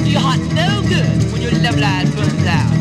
You hot no good when your love light runs out.